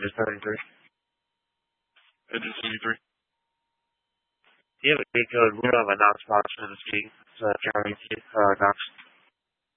Engine 33. Engine 73. Do you have a gate code? We don't have a Knox box for the street. It's Charlie, Knox.